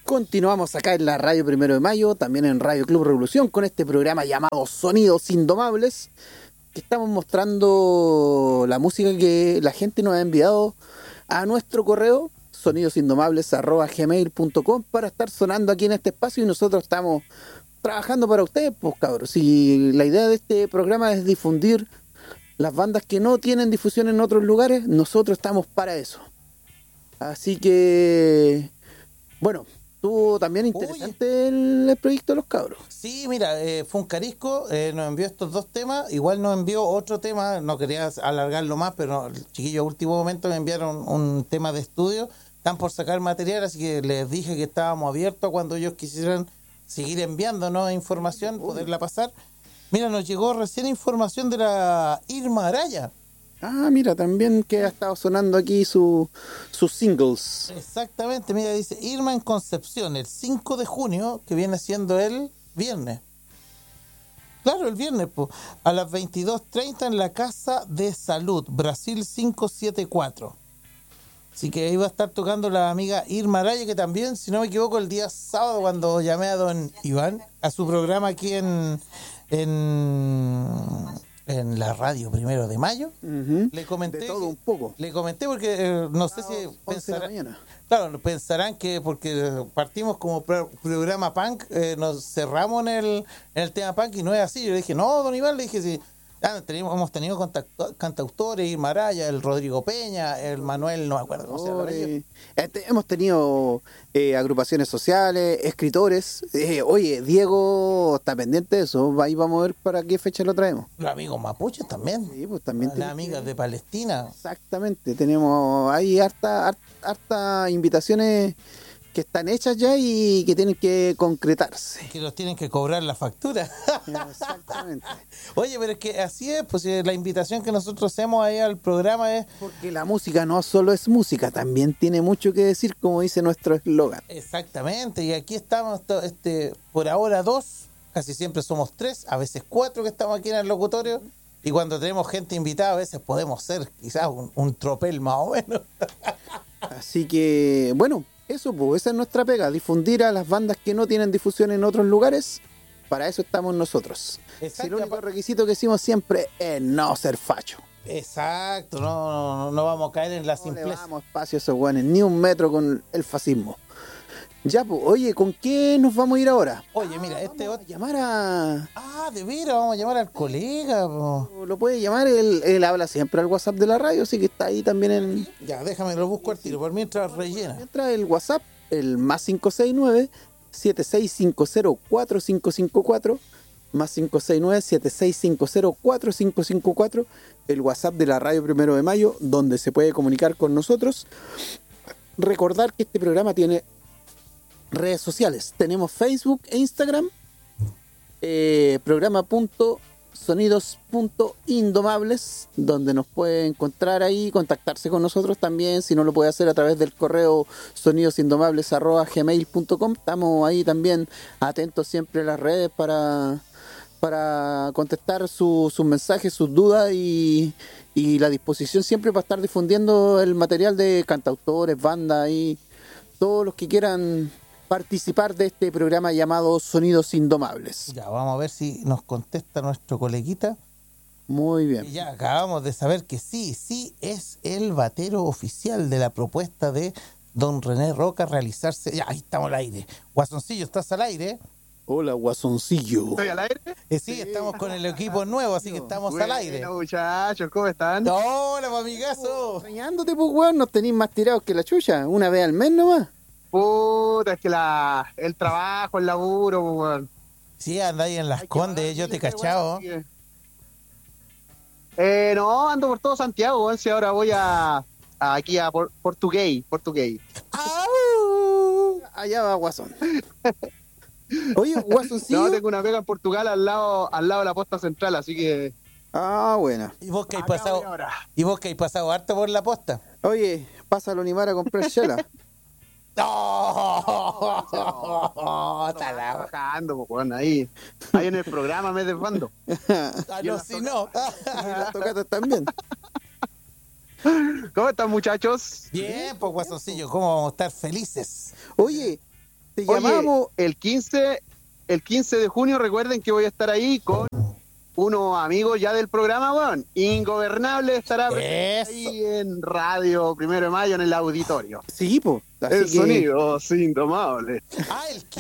Continuamos acá en la Radio Primero de Mayo, también en Radio Club Revolución, con este programa llamado Sonidos Indomables, que estamos mostrando la música que la gente nos ha enviado a nuestro correo, sonidosindomables@gmail.com, para estar sonando aquí en este espacio, y nosotros estamos trabajando para ustedes, pues cabros. Y la idea de este programa es difundir las bandas que no tienen difusión en otros lugares. Nosotros estamos para eso. Así que, bueno, estuvo también interesante el proyecto de los cabros. Sí, mira, Funcarisco nos envió estos dos temas, igual nos envió otro tema, no quería alargarlo más, pero el chiquillo a último momento me enviaron un tema de estudio, están por sacar material, así que les dije que estábamos abiertos a cuando ellos quisieran seguir enviándonos información, poderla pasar. Mira, nos llegó recién información de la Irma Araya. Ah, mira, también que ha estado sonando aquí sus singles. Exactamente, mira, dice Irma en Concepción, el 5 de junio, que viene siendo el viernes. Claro, el viernes, pues, a las 22:30 en la Casa de Salud, Brasil 574. Así que ahí va a estar tocando la amiga Irma Araya, que también, si no me equivoco, el día sábado, cuando llamé a don Iván, a su programa aquí en la radio Primero de Mayo, le comenté de todo un poco. Le comenté porque no sé si pensarán que porque partimos como programa punk, nos cerramos en el tema punk, y no es así. Yo le dije, no, don Iván, le dije, sí, hemos tenido cantautores, Irma Araya, el Rodrigo Peña, el Manuel, no me acuerdo cómo se llama. Hemos tenido agrupaciones sociales, escritores. Oye, Diego está pendiente de eso. Ahí vamos a ver para qué fecha lo traemos. Los amigos mapuches también. Sí, pues también. Las amigas de Palestina. Exactamente. Tenemos ahí harta invitaciones que están hechas ya y que tienen que concretarse. Que los tienen que cobrar la factura. Exactamente. Oye, pero es que así es, pues la invitación que nosotros hacemos ahí al programa es... Porque la música no solo es música, también tiene mucho que decir, como dice nuestro eslogan. Exactamente, y aquí estamos, por ahora 2, casi siempre somos 3, a veces 4 que estamos aquí en el locutorio, y cuando tenemos gente invitada a veces podemos ser quizás un tropel más o menos. Así que, bueno, eso, pues, esa es nuestra pega, difundir a las bandas que no tienen difusión en otros lugares. Para eso estamos nosotros. Si el único requisito que hicimos siempre es no ser facho. Exacto, no vamos a caer en la simpleza. No le damos espacio a esos guanes, ni un metro con el fascismo. Ya, pues, oye, ¿con qué nos vamos a ir ahora? Oye, mira, vamos a llamar a... Ah, de veras, vamos a llamar al colega, po. Lo puede llamar, él habla siempre al WhatsApp de la radio, así que está ahí también en... Ya, déjame, lo busco al tiro, por mientras rellena. Mientras el WhatsApp, el más 569-7650-4554, más 569-7650-4554, el WhatsApp de la Radio Primero de Mayo, donde se puede comunicar con nosotros. Recordar que este programa tiene redes sociales. Tenemos Facebook e Instagram, programa.sonidos.indomables, donde nos puede encontrar ahí, contactarse con nosotros también, si no lo puede hacer a través del correo sonidosindomables@gmail.com. Estamos ahí también atentos siempre a las redes para contestar sus mensajes, sus dudas, y la disposición siempre para estar difundiendo el material de cantautores, bandas y todos los que quieran participar de este programa llamado Sonidos Indomables. Ya, vamos a ver si nos contesta nuestro coleguita. Muy bien. Y ya acabamos de saber que sí es el batero oficial de la propuesta de don René Roca realizarse. Ya, ahí estamos al aire. Guasoncillo, ¿estás al aire? Hola, Guasoncillo. ¿Estoy al aire? Sí, estamos con el equipo nuevo, así que estamos al aire. Bueno, muchachos, ¿cómo están? Hola, amigazo. Extrañándote, pues, weón, nos tenéis más tirados que la chucha. Una vez al mes nomás. Puta, es que el trabajo, el laburo, pues, weón. Sí, anda ahí en Las Condes, yo te he cachado. No, ando por todo Santiago, weón. Si ahora voy aquí a Portugués. Allá va Guasón. Oye, Guasoncillo. No, tengo una pega en Portugal al lado de la posta central, así que... Ah, buena. ¿Y vos que hay pasado harto por la posta? Oye, pásalo Nimar a comprar chela. ¡No! Está trabajando, pues, weón, ahí en el programa me desbando. No, si no. Y las tocatas también. ¿Cómo están, muchachos? Bien, pues, Guasoncillo, ¿cómo vamos a estar felices? Oye, te Oye, llamamos. el 15 de junio, recuerden que voy a estar ahí con unos amigos ya del programa, weón. Ingobernable estará ahí en Radio 1 de Mayo en el auditorio. Sí, pues. El sonido indomable. Ah, el